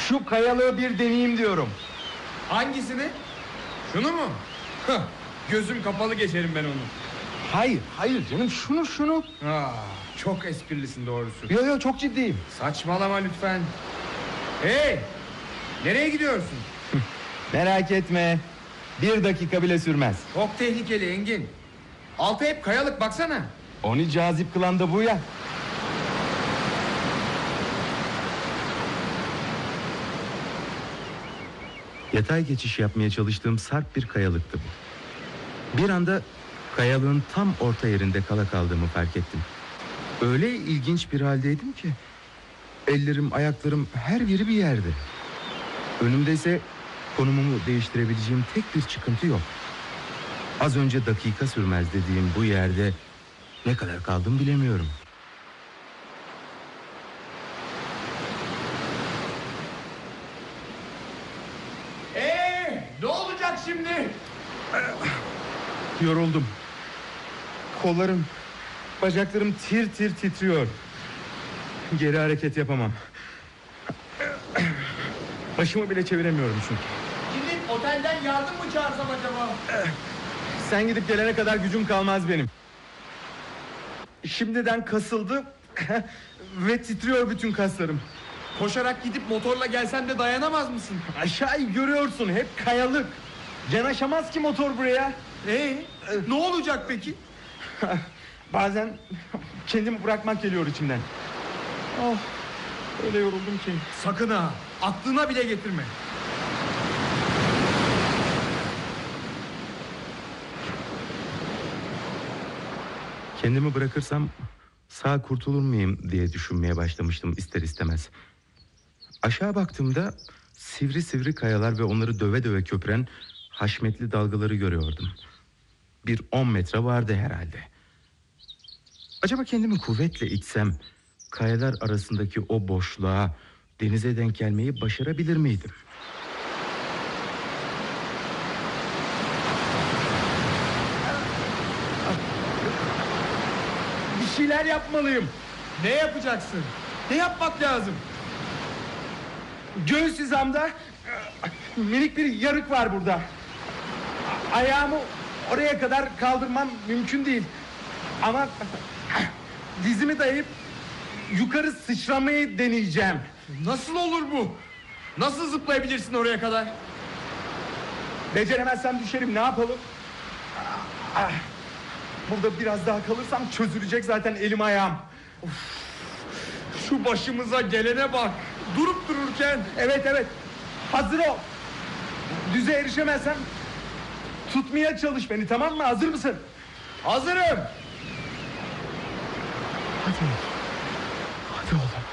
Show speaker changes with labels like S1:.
S1: Şu kayalığı bir deneyeyim diyorum.
S2: Hangisini? Şunu mu? Gözüm kapalı geçerim ben onu.
S1: Hayır canım, şunu.
S2: Çok esprilisin doğrusu.
S1: Yo çok ciddiyim.
S2: Saçmalama lütfen. Hey, nereye gidiyorsun?
S1: Merak etme, 1 dakika bile sürmez.
S2: Çok tehlikeli Engin. Altı hep kayalık, baksana.
S1: Onu cazip kılan da bu ya. Yatay geçiş yapmaya çalıştığım sarp bir kayalıktı bu. Bir anda kayalığın tam orta yerinde kala kaldığımı fark ettim. Öyle ilginç bir haldeydim ki ellerim, ayaklarım, her yeri bir yerde. Önümde ise konumumu değiştirebileceğim tek bir çıkıntı yok. Az önce dakika sürmez dediğim bu yerde ne kadar kaldım bilemiyorum.
S2: Ne olacak şimdi?
S1: Yoruldum. Kollarım, bacaklarım tir tir titriyor. Geri hareket yapamam. Başımı bile çeviremiyorum çünkü.
S2: Gidip otelden yardım mı çağırsam acaba?
S1: Sen gidip gelene kadar gücüm kalmaz benim. Şimdiden kasıldı ve titriyor bütün kaslarım.
S2: Koşarak gidip motorla gelsem de dayanamaz mısın?
S1: Aşağıyı görüyorsun, hep kayalık. Yanaşamaz ki motor buraya.
S2: Ne olacak peki?
S1: Bazen kendimi bırakmak geliyor içimden. Öyle yoruldum ki.
S2: Sakın ha, aklına bile getirme.
S1: Kendimi bırakırsam sağ kurtulur muyum diye düşünmeye başlamıştım ister istemez. Aşağı baktığımda sivri sivri kayalar ve onları döve döve köpüren haşmetli dalgaları görüyordum. Bir 10 metre vardı herhalde. Acaba kendimi kuvvetle itsem kayalar arasındaki o boşluğa, denize denk gelmeyi başarabilir miydim? Bir şeyler yapmalıyım.
S2: Ne yapacaksın? Ne yapmak lazım?
S1: Göğüs hizamda minik bir yarık var burada. Ayağımı oraya kadar kaldırmam mümkün değil. Ama dizimi dayayıp yukarı sıçramayı deneyeceğim.
S2: Nasıl olur bu? Nasıl zıplayabilirsin oraya kadar?
S1: Beceremezsem düşerim, ne yapalım? Burada biraz daha kalırsam çözülecek zaten elim ayağım.
S2: Şu başımıza gelene bak. Durup dururken.
S1: Evet. Hazır ol. Düze erişemezsem tutmaya çalış beni, tamam mı? Hazır mısın?
S2: Hazırım.
S1: Hadi oğlum.